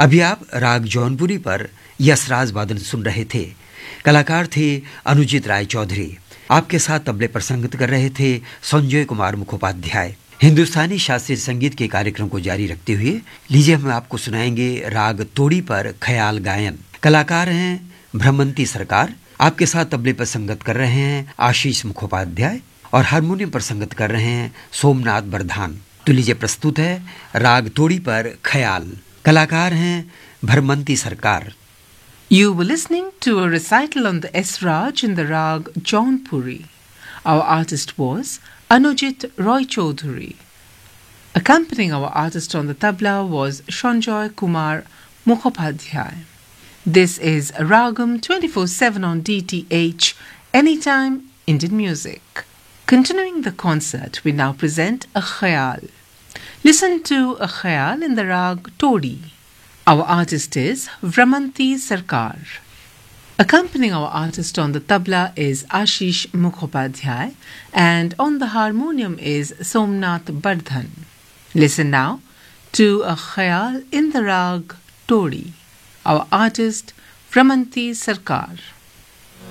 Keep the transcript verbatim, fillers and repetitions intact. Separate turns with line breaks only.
अभी आप राग जौनपुरी पर यशराज वादन सुन रहे थे। कलाकार थे अनुजित राय चौधरी। आपके साथ तबले पर संगत कर रहे थे संजय कुमार मुखोपाध्याय। हिंदुस्तानी शास्त्रीय संगीत के कार्यक्रम को जारी रखते हुए लीजिए हम आपको सुनाएंगे राग तोड़ी पर ख्याल गायन। कलाकार हैं भ्रमंती सरकार। आपके साथ तबले पर संगत कर रहे हैं आशीष मुखोपाध्याय और हारमोनियम पर संगत कर रहे हैं सोमनाथ बरधान। तो लीजिए प्रस्तुत है राग तोड़ी पर ख्याल। कलाकार हैं भ्रमंती सरकार।
You were listening to a recital on the Esraj in the Rag Jaunpuri. Our artist was Anujit Roy Chaudhary. Accompanying our artist on the tabla was Sanjay Kumar Mukhopadhyay. This is Ragam twenty-four seven on D T H, Anytime Indian Music. Continuing the concert, we now present a khayal. Listen to a khayal in the Rag Todi. Our artist is Vramanti Sarkar. Accompanying our artist on the tabla is Ashish Mukhopadhyay and on the harmonium is Somnath Bardhan. Listen now to a khayal in the Rag Todi. Our artist Vramanti Sarkar.